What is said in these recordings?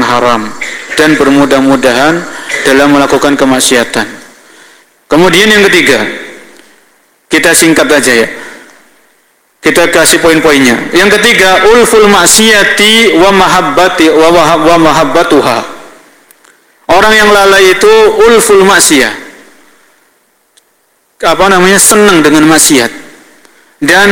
haram dan bermudah-mudahan dalam melakukan kemaksiatan. Kemudian yang ketiga, kita singkat aja ya. Kita kasih poin-poinnya. Yang ketiga, ulful maksiati wa mahabbatuha. Orang yang lalai itu ulful maksiyah. Senang dengan maksiat. Dan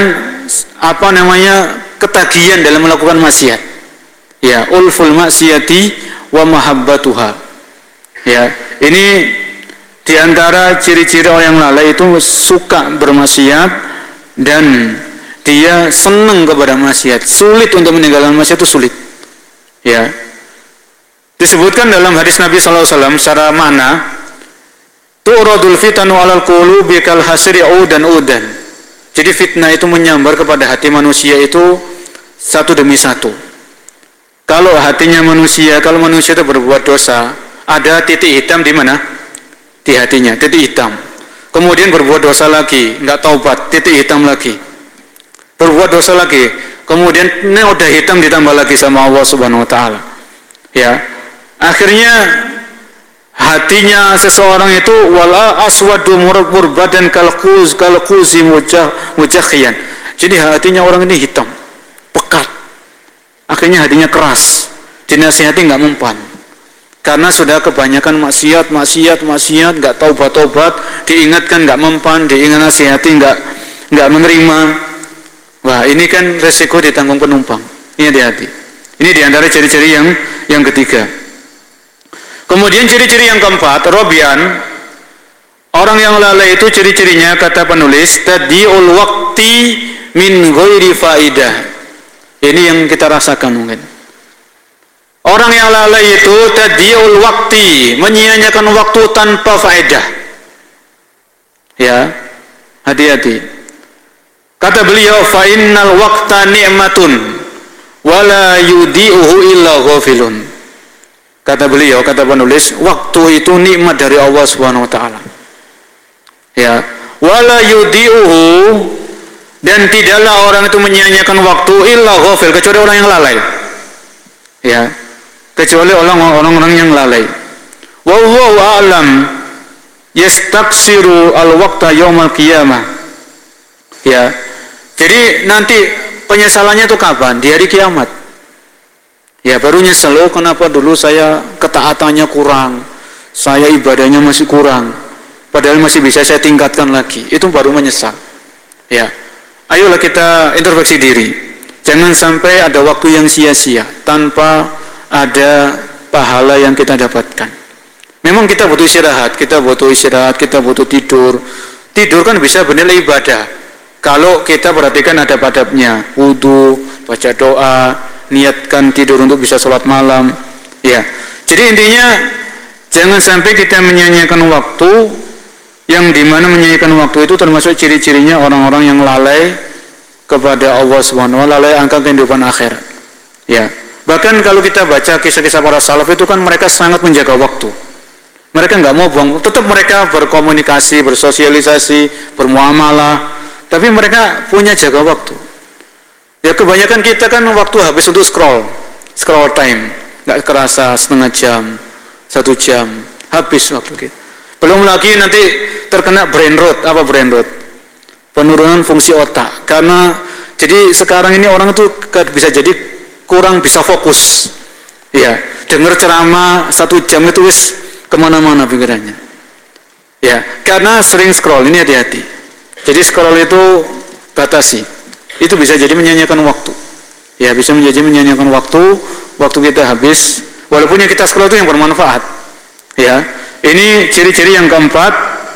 ketagihan dalam melakukan maksiat. Ya, ulful maksiyati wa mahabbatuha. Ya, ini di antara ciri-ciri orang yang lalai itu suka bermaksiat dan dia senang kepada maksiat. Sulit untuk meninggalkan maksiat itu sulit. Ya. Disebutkan dalam hadis Nabi sallallahu alaihi wasallam secara makna, tu'radul fitanu 'alal qulubi kal hasri udan. Jadi fitnah itu menyambar kepada hati manusia itu satu demi satu. Kalau manusia itu berbuat dosa, ada titik hitam di mana? Di hatinya, titik hitam. Kemudian berbuat dosa lagi, enggak taubat, titik hitam lagi. Berbuat dosa lagi, kemudian noda hitam ditambah lagi sama Allah Subhanahu wa taala. Ya. Akhirnya hatinya seseorang itu wala aswadu murbadan kalquzi mujakhiyan. Jadi hatinya orang ini hitam, pekat. Akhirnya hatinya keras. Dinasihati enggak mempan. Karena sudah kebanyakan maksiat, enggak taubat, diingatkan enggak mempan, nasihati enggak menerima. Wah, ini kan resiko ditanggung penumpang. Ini hati-hati. Ini diantara ciri-ciri yang ketiga. Kemudian ciri-ciri yang keempat, robian. Orang yang lalai itu ciri-cirinya kata penulis, tadiul waqti min ghairi faidah. Ini yang kita rasakan mungkin. Orang yang lalai itu tadiul waqti, menyia-nyiakan waktu tanpa faedah. Ya, hati-hati. Kata beliau, fa innal waqta ni'matun wala yudi'uhu illa ghafilun. Kata beliau, kata penulis, waktu itu nikmat dari Allah Subhanahu wa taala. Ya, wala yudi'uhu, dan tidaklah orang itu menyia-nyiakan waktu illa ghafil, kecuali orang yang lalai. Ya, kecuali orang-orang yang lalai. Wallahu a'lam yastaksiru al-waqta yaumal qiyamah. Ya. Jadi nanti penyesalannya itu kapan? Di hari kiamat. Ya, baru nyesel, kenapa dulu saya ketaatannya kurang, saya ibadahnya masih kurang, padahal masih bisa saya tingkatkan lagi. Itu baru menyesal. Ya. Ayolah kita introspeksi diri. Jangan sampai ada waktu yang sia-sia tanpa ada pahala yang kita dapatkan. Memang kita butuh istirahat, kita butuh tidur. Tidur kan bisa bernilai ibadah. Kalau kita perhatikan adab-adabnya, wudu, baca doa, niatkan tidur untuk bisa sholat malam. Ya. Jadi intinya jangan sampai kita menyia-nyiakan waktu, yang dimana menyia-nyiakan waktu itu termasuk ciri-cirinya orang-orang yang lalai kepada Allah Subhanahu wa taala, lalai akan kehidupan akhirat. Ya. Bahkan kalau kita baca kisah-kisah para salaf itu kan mereka sangat menjaga waktu. Mereka enggak mau buang, tetap mereka berkomunikasi, bersosialisasi, bermuamalah. Tapi mereka punya jaga waktu. Ya, kebanyakan kita kan waktu habis untuk scroll time, nggak kerasa setengah jam, 1 jam, habis waktu kita. Belum lagi nanti terkena brain rot. Apa brain rot? Penurunan fungsi otak. Karena jadi sekarang ini orang itu bisa jadi kurang bisa fokus. Ya, dengar ceramah 1 jam itu wis kemana-mana pikirannya. Ya, karena sering scroll. Ini hati-hati. Jadi scroll itu batasi. Itu bisa jadi menyia-nyiakan waktu. Ya, bisa menjadi menyia-nyiakan waktu kita habis, walaupun yang kita scroll itu yang bermanfaat. Ya. Ini ciri-ciri yang keempat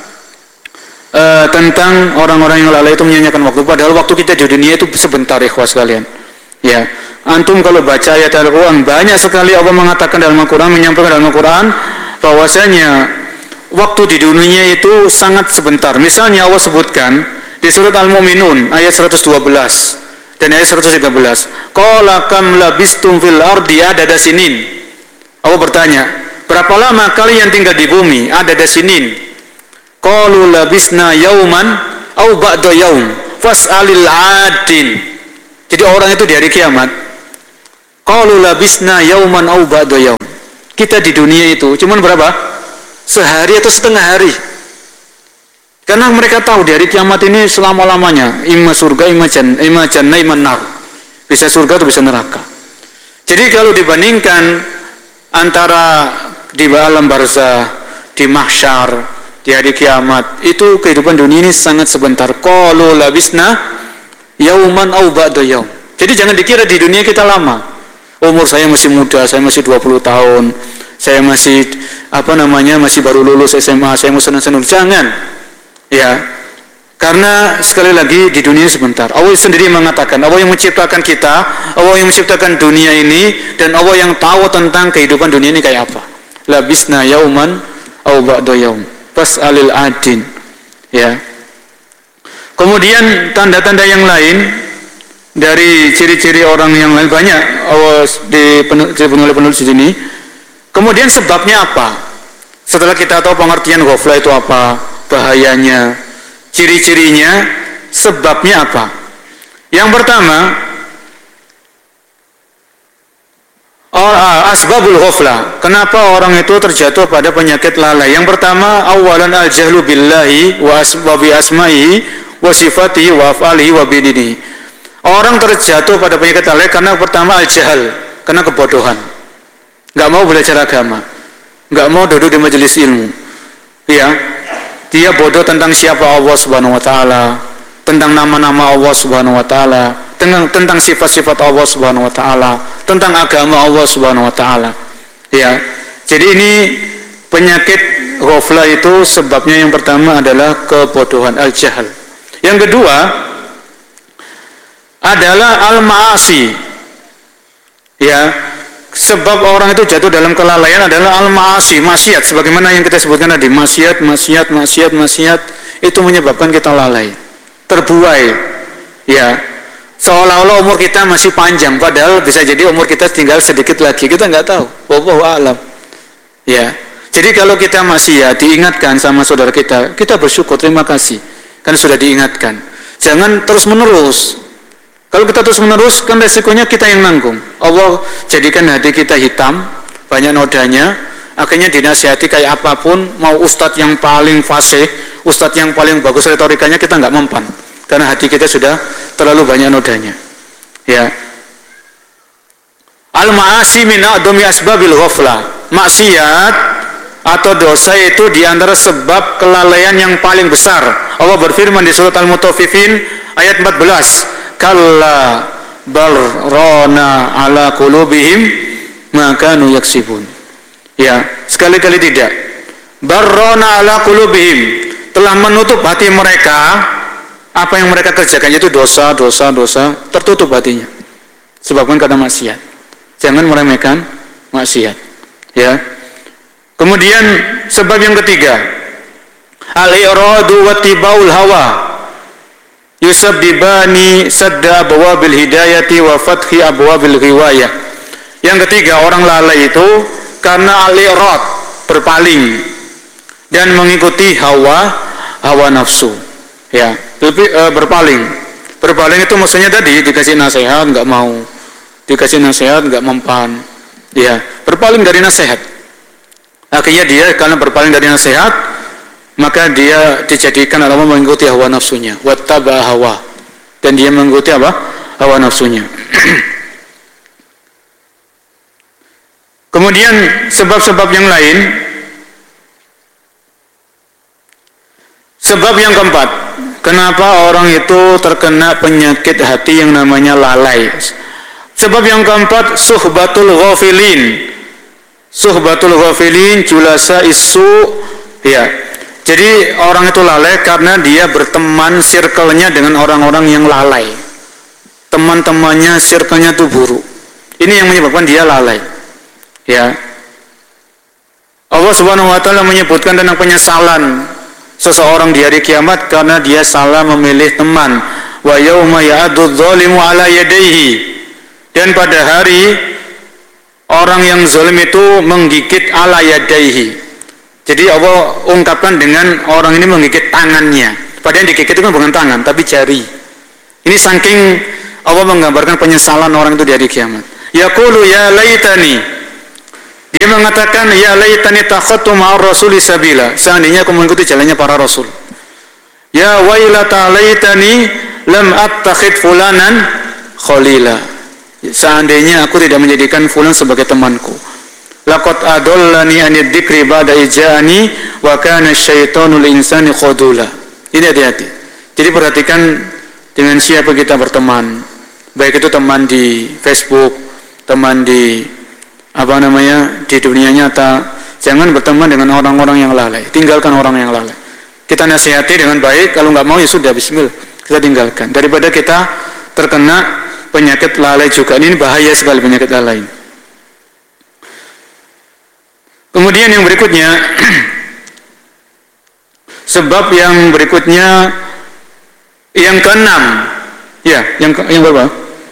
tentang orang-orang yang lalai itu menyia-nyiakan waktu. Padahal waktu kita di dunia itu sebentar, ikhwas sekalian. Ya. Antum kalau baca ayat Al-Qur'an, banyak sekali Allah mengatakan dalam Al-Qur'an, menyampaikan dalam Al-Qur'an bahwasanya waktu di dunia itu sangat sebentar. Misalnya Allah sebutkan di surat Al-Mu'minun ayat 112 dan ayat 113. Qala kam labistum fil ardi adada sinin. Allah bertanya, berapa lama kalian tinggal di bumi? Adada sinin. Qalu labisna yauman au ba'da yaum fas'alil 'adin. Jadi orang itu di hari kiamat, qalu labisna yauman au ba'da yaum. kita di dunia itu cuman berapa? Sehari atau setengah hari. Karena mereka tahu di hari kiamat ini selama-lamanya, imma surga, imma jannah, imma nar. Bisa surga atau bisa neraka. Jadi kalau dibandingkan antara di alam barzah, di mahsyar, di hari kiamat, itu kehidupan dunia ini sangat sebentar. Qalu labisna yauman aw ba'da yaum. Jadi jangan dikira di dunia kita lama. Umur saya masih muda, saya masih 20 tahun. Saya masih masih baru lulus SMA, saya mau senang-senang. Jangan. Ya, karena sekali lagi di dunia sebentar. Allah sendiri mengatakan, Allah yang menciptakan kita, Allah yang menciptakan dunia ini, dan Allah yang tahu tentang kehidupan dunia ini kayak apa. Labisna yauman aw ba'da yaum fas'alil adin. Ya. Kemudian tanda-tanda yang lain dari ciri-ciri orang yang lain banyak Allah dipenuhi oleh penulis di sini. Kemudian sebabnya apa? Setelah kita tahu pengertian ghaflah itu apa, bahayanya, ciri-cirinya, sebabnya apa? Yang pertama, asbabul ghaflah. Kenapa orang itu terjatuh pada penyakit lalai? Yang pertama, awalan al-jahlu billahi wa bi asma'ihi wa sifatihi wa af'alihi wa bidinihi. Orang terjatuh pada penyakit lalai karena pertama al-jahl, karena kebodohan. Enggak mau belajar agama, enggak mau duduk di majelis ilmu. Ya. Dia bodoh tentang siapa Allah Subhanahu wa taala, tentang nama-nama Allah Subhanahu wa taala, tentang sifat-sifat Allah Subhanahu wa taala, tentang agama Allah Subhanahu wa taala. Ya. Jadi ini penyakit ghaflah itu sebabnya yang pertama adalah kebodohan, al-jahl. Yang kedua adalah al-ma'asi. Ya. Sebab orang itu jatuh dalam kelalaian adalah al-ma'asi, maksiat, sebagaimana yang kita sebutkan tadi, maksiat itu menyebabkan kita lalai, terbuai. Ya. Seolah-olah umur kita masih panjang, padahal bisa jadi umur kita tinggal sedikit lagi, kita nggak tahu. Wallahu a'lam. Ya. Jadi kalau kita masih diingatkan sama saudara kita, kita bersyukur, terima kasih, kan sudah diingatkan. Jangan terus-menerus. Kalau kita terus-menerus, kan resikonya kita yang nanggung. Allah jadikan hati kita hitam, banyak nodanya, akhirnya dinasihati kayak apapun, mau ustadz yang paling fasih, ustadz yang paling bagus retorikanya, kita nggak mempan. Karena hati kita sudah terlalu banyak nodanya. Ya. Al-ma'asi min a'dami asbabil ghaflah. Maksiat atau dosa itu diantara sebab kelalaian yang paling besar. Allah berfirman di surat Al-Mutaffifin ayat 14. Kalla bal rana ala qulubihim ma kanu yaksibun. Ya, sekali-kali tidak. Barrona ala qulubihim, telah menutup hati mereka apa yang mereka kerjakan, yaitu dosa, tertutup hatinya. Sebabkan karena maksiat. Jangan meremehkan maksiat. Ya. Kemudian sebab yang ketiga, al-iradu wa tibaul hawa. Yusabbibani sadda abwabil hidayati wa fathi abwabil ghiwayah. Yang ketiga, orang lalai itu karena al-irad, berpaling dan mengikuti hawa nafsu. Ya, berpaling. Berpaling itu maksudnya tadi dikasih nasihat enggak mau, dikasih nasihat enggak mempan. Ya, berpaling dari nasihat. Akhirnya dia karena berpaling dari nasihat, maka dia dijadikan Allah mengikuti hawa nafsunya, wattaba hawa, dan dia mengikuti apa? Hawa nafsunya. Kemudian sebab-sebab yang lain, sebab yang keempat, kenapa orang itu terkena penyakit hati yang namanya lalai. Sebab yang keempat, suhbatul ghafilin. Suhbatul ghafilin julasa isu, ya. Jadi orang itu lalai karena dia berteman, circle-nya dengan orang-orang yang lalai. Teman-temannya, circle-nya itu buruk. Ini yang menyebabkan dia lalai. Ya. Allah Subhanahu wa taala menyebutkan tentang penyesalan seseorang di hari kiamat karena dia salah memilih teman. Wa yauma ya'addu dzalimu ala yadayhi. Dan pada hari orang yang zalim itu menggigit ala yadayhi. Jadi Allah ungkapkan dengan orang ini menggigit tangannya. Padahal yang digigit itu kan bukan tangan, tapi jari. Ini saking Allah menggambarkan penyesalan orang itu di hari kiamat. Yaqulu ya laitani. Dia mengatakan, ya laitani takhatu ma'ar rasuli sabila, seandainya aku mengikuti jalannya para rasul. Ya wailata laitani lam attakhid fulanan khalila, seandainya aku tidak menjadikan fulan sebagai temanku. Laqad adallani anid dzikri ba'da ija'ani wa kana syaitanu lil insani khadula. Ini hati-hati. Jadi perhatikan dengan siapa kita berteman. Baik itu teman di Facebook, teman di di dunia nyata. Jangan berteman dengan orang-orang yang lalai. Tinggalkan orang yang lalai. Kita nasihati dengan baik, kalau nggak mau ya sudah, bismillah, kita tinggalkan. Daripada kita terkena penyakit lalai juga. Ini bahaya sekali penyakit lalai. Kemudian yang berikutnya, sebab yang berikutnya, yang keenam, ya, yang berapa?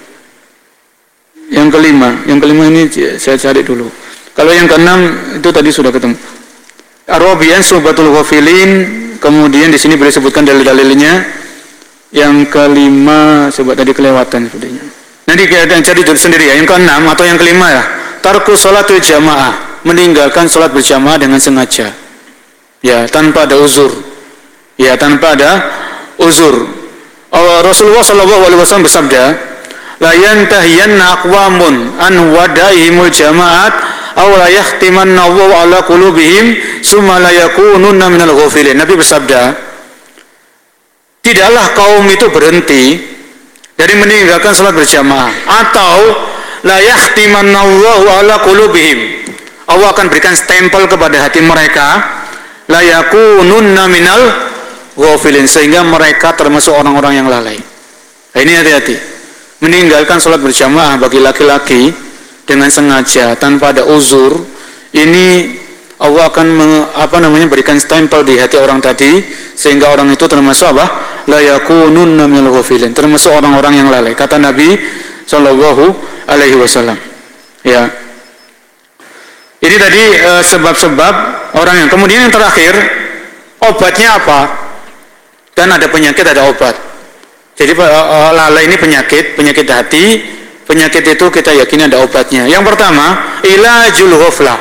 Yang kelima ini saya cari dulu. Kalau yang keenam itu tadi sudah ketemu. Arabian suhbatul ghafilin, kemudian di sini boleh sebutkan dalil-dalilnya. Yang kelima, sebab tadi kelewatan sepertinya. Nanti kita cari sendiri ya. Yang keenam atau yang kelima ya, tarku sholatul jamaah, meninggalkan sholat berjamaah dengan sengaja, ya, tanpa ada uzur, ya, tanpa ada uzur. Rasulullah SAW bersabda, la yantahiyanna aqwamun an wadaihimul jamaat aw la yahtimanna Allahu ala qulubihim summa la yakununna minal ghafilin. Nabi bersabda, tidaklah kaum itu berhenti dari meninggalkan sholat berjamaah, atau la yahtimanna Allahu ala qulubihim, Allah akan berikan stempel kepada hati mereka, la yakununna minal ghafilin, sehingga mereka termasuk orang-orang yang lalai. Nah, ini hati-hati. Meninggalkan sholat berjamaah bagi laki-laki dengan sengaja tanpa ada uzur, ini Allah akan berikan stempel di hati orang tadi, sehingga orang itu termasuk apa? La yakununna minal ghafilin, termasuk orang-orang yang lalai. Kata Nabi sallallahu alaihi wasallam. Ya. Ini tadi sebab-sebab orang yang. Kemudian yang terakhir, obatnya apa? Dan ada penyakit, ada obat. Jadi lalai ini penyakit hati. Penyakit itu kita yakini ada obatnya. Yang pertama, ilajul ghaflah.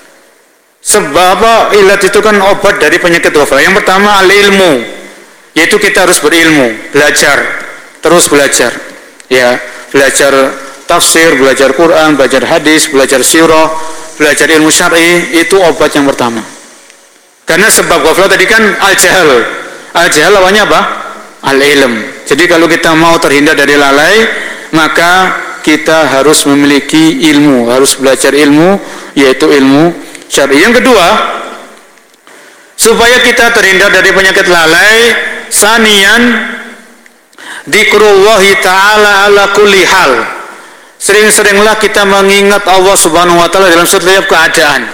Sebab ilat itu kan obat dari penyakit ghaflah. Yang pertama al-ilmu, yaitu kita harus berilmu, belajar, terus belajar. Ya, belajar tafsir, belajar Quran, belajar hadis, belajar sirah, belajar ilmu syar'i, itu obat yang pertama. Karena sebab ghaflah tadi kan al-jahal. Al-jahal lawannya apa? Al-ilm. Jadi kalau kita mau terhindar dari lalai, maka kita harus memiliki ilmu, harus belajar ilmu, yaitu ilmu syar'i. Yang kedua, supaya kita terhindar dari penyakit lalai, sanian dzikrullahi ta'ala ala kulli hal. Sering-seringlah kita mengingat Allah Subhanahu wa taala dalam setiap keadaan.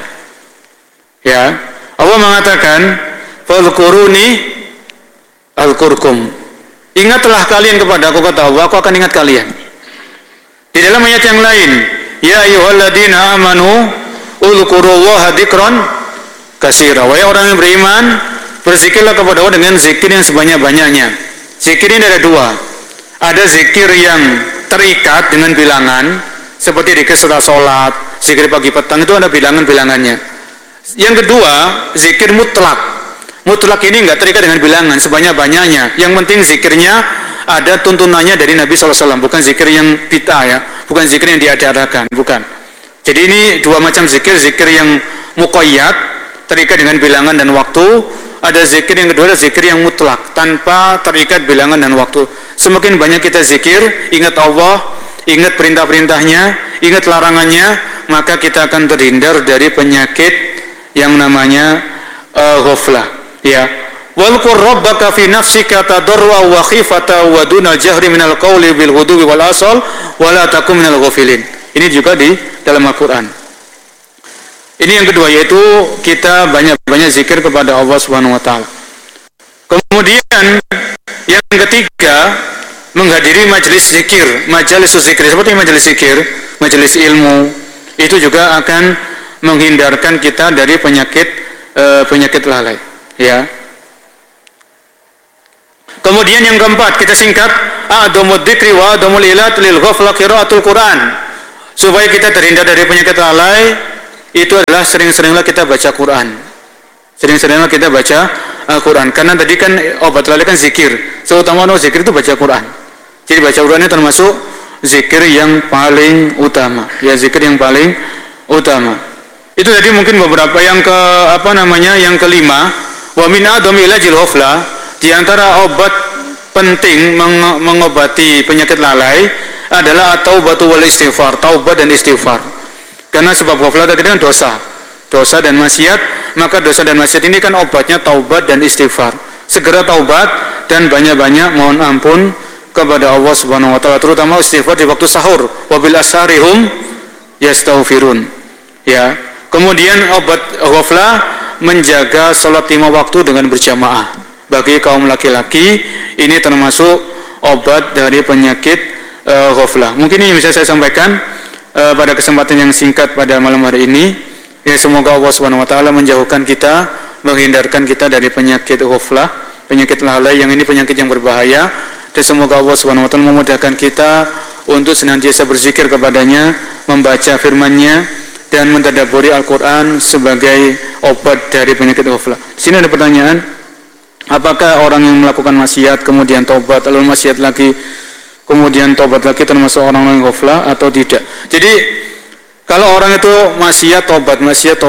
Ya. Allah mengatakan, "Fadhkuruni azkurkum." Ingatlah kalian kepada aku, kata Allah, aku akan ingat kalian. Di dalam ayat yang lain, ya ayyuhalladzina amanu uzkurullaha dzikran katsira. Wahai orang yang beriman, berzikirlah kepada Allah dengan zikir yang sebanyak-banyaknya. Zikir ini ada dua. Ada zikir yang terikat dengan bilangan, seperti zikir setelah sholat, zikir pagi petang, itu ada bilangan-bilangannya. Yang kedua, zikir mutlak. Mutlak ini enggak terikat dengan bilangan, sebanyak-banyaknya. Yang penting zikirnya ada tuntunannya dari Nabi SAW, bukan zikir yang bid'ah ya, bukan zikir yang diadakan, bukan. Jadi ini dua macam zikir, zikir yang muqayyad, terikat dengan bilangan dan waktu. Ada zikir yang kedua, ada zikir yang mutlak, tanpa terikat bilangan dan waktu. Semakin banyak kita zikir, ingat Allah, ingat perintah-perintahnya, ingat larangannya, maka kita akan terhindar dari penyakit yang namanya ghaflah. Ya, walqur rabbaka fi nafsika tadarrua wa khifata wa dunal jahri minal qawli bil ghudwi wal asal wa la takum minal ghafilin. Ini juga di dalam Al-Qur'an. Ini yang kedua, yaitu kita banyak-banyak zikir kepada Allah Subhanahu wa taala. Kemudian yang ketiga, menghadiri majelis zikir, majelis zikir, seperti majelis zikir, majelis ilmu, itu juga akan menghindarkan kita dari penyakit lalai. Ya. Kemudian yang keempat, kita singkat, a'dhamud dzikri wa a'dhamul ilat lil ghaflah qiraatul Quran. Supaya kita terhindar dari penyakit lalai, itu adalah sering-seringlah kita baca Quran. Sering-seringlah kita baca Al-Quran. Karena tadi kan obat lalai kan zikir. Terutama zikir itu baca Quran. Jadi baca Quran itu termasuk zikir yang paling utama. Ya, zikir yang paling utama. Itu tadi mungkin beberapa yang yang kelima, wa min adami ilajil ghaflah, di antara obat penting mengobati penyakit lalai adalah taubatu wal istighfar, taubat dan istighfar. Karena sebab ghaflah tadi kan dosa dan maksiat, maka dosa dan maksiat ini kan obatnya taubat dan istighfar. Segera taubat dan banyak-banyak mohon ampun kepada Allah Subhanahu wa taala, terutama istighfar di waktu sahur, wabil asharihum yastaghfirun. Ya. Kemudian obat ghaflah menjaga salat 5 waktu dengan berjamaah. Bagi kaum laki-laki ini termasuk obat dari penyakit ghaflah. Mungkin ini bisa saya sampaikan pada kesempatan yang singkat pada malam hari ini. Ya, semoga Allah Subhanahu wa taala menjauhkan kita, menghindarkan kita dari penyakit ghaflah, penyakit lalai yang ini penyakit yang berbahaya. Dan semoga Allah Subhanahu wa taala memudahkan kita untuk senantiasa berzikir kepadanya, membaca firman-Nya dan mentadabburi Al-Quran sebagai obat dari penyakit ghaflah. Di sini ada pertanyaan, apakah orang yang melakukan maksiat kemudian taubat lalu maksiat lagi kemudian taubat lagi termasuk orang yang ghaflah atau tidak? Jadi kalau orang itu maksiat taubat,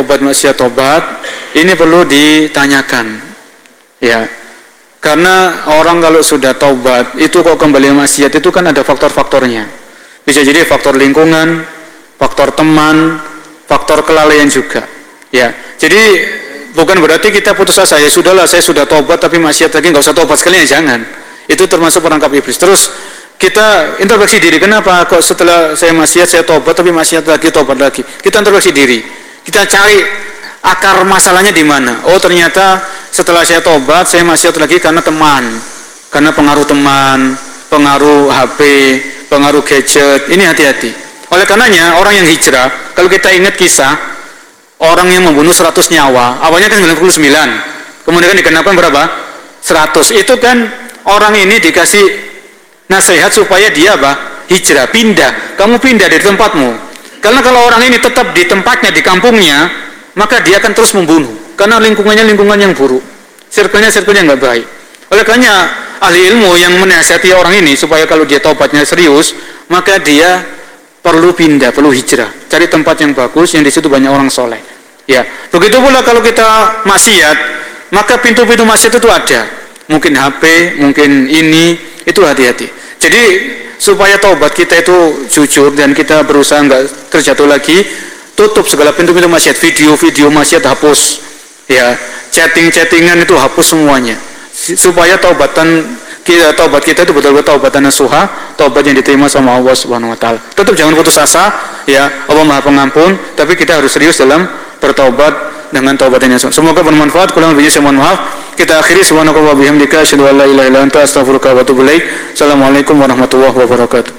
ini perlu ditanyakan. Ya. Karena orang kalau sudah taubat itu kok kembali maksiat itu kan ada faktor-faktornya. Bisa jadi faktor lingkungan, faktor teman, faktor kelalaian juga. Ya, jadi bukan berarti kita putus asa, ya sudahlah saya sudah tobat tapi maksiat lagi nggak usah tobat sekalian, jangan. Itu termasuk perangkap iblis. Terus kita introspeksi diri, kenapa kok setelah saya maksiat saya tobat tapi maksiat lagi, tobat lagi. Kita introspeksi diri. Kita cari akar masalahnya di mana. Oh, ternyata setelah saya tobat saya maksiat lagi karena teman. Karena pengaruh teman, pengaruh HP, pengaruh gadget. Ini hati-hati. Oleh karenanya orang yang hijrah, kalau kita ingat kisah orang yang membunuh 100 nyawa, awalnya kan 99, kemudian dikenakan berapa? 100. Itu kan orang ini dikasih nasihat supaya dia hijrah, pindah. Kamu pindah dari tempatmu. Karena kalau orang ini tetap di tempatnya, di kampungnya, maka dia akan terus membunuh. Karena lingkungannya lingkungan yang buruk, circle-nya nggak baik. Oleh karenanya ahli ilmu yang menasihati orang ini supaya kalau dia taubatnya serius, maka dia perlu pindah, perlu hijrah, cari tempat yang bagus yang di situ banyak orang soleh. Ya, begitu pula kalau kita maksiat, maka pintu-pintu maksiat itu ada. Mungkin HP, mungkin ini, itu hati-hati. Jadi supaya taubat kita itu jujur dan kita berusaha nggak terjatuh lagi, tutup segala pintu-pintu maksiat, video-video maksiat hapus, ya, chatting-chattingan itu hapus semuanya, supaya taubat kita itu betul-betul taubatan nasuha, taubat yang diterima sama Allah Subhanahu wa taala. Tetap jangan putus asa, ya. Allah Maha Pengampun, tapi kita harus serius dalam bertaubat dengan taubat yang nasuha. Semoga bermanfaat. Kurang lebihnya saya mohon maaf. Kita akhiri subhanallahi wa bihamdika asyhadu an la ilaha illa anta astaghfiruka wa atubu ilaik. Assalamualaikum warahmatullahi wabarakatuh.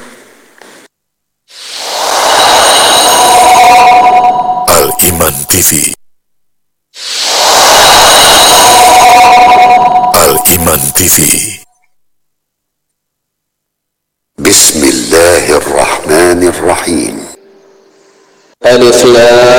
Al-Iman TV. Al-Iman TV. بسم الله الرحمن الرحيم. ألف لام